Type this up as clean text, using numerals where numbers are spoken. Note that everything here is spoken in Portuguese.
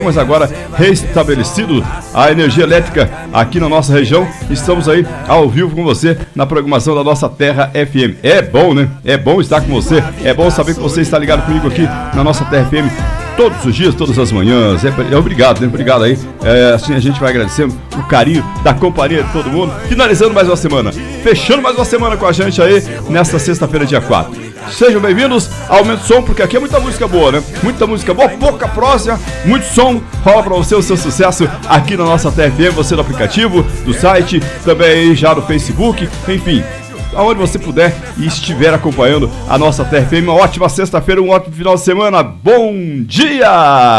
Mas agora restabelecido a energia elétrica aqui na nossa região, estamos aí ao vivo com você na programação da nossa Terra FM. É bom, né? É bom estar com você, é bom saber que você está ligado comigo aqui na nossa Terra FM todos os dias, todas as manhãs. Obrigado, né? Obrigado aí. Assim a gente vai agradecendo o carinho da companhia de todo mundo. Finalizando mais uma semana, fechando mais uma semana com a gente aí nesta sexta-feira, dia 4. Sejam bem-vindos, aumenta o som, porque aqui é muita música boa, né? Muita música boa, pouca prosa, muito som. Rola pra você o seu sucesso aqui na nossa TFM, você no aplicativo, do site, também já no Facebook, enfim, aonde você puder e estiver acompanhando a nossa TFM. Uma ótima sexta-feira, um ótimo final de semana. Bom dia!